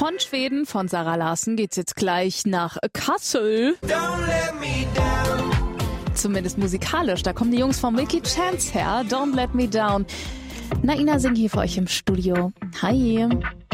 Von Schweden, von Sarah Larsson, geht's jetzt gleich nach Kassel. Zumindest musikalisch, da kommen die Jungs von Milky Chance her. Don't Let Me Down. Naina singt hier für euch im Studio. Hi.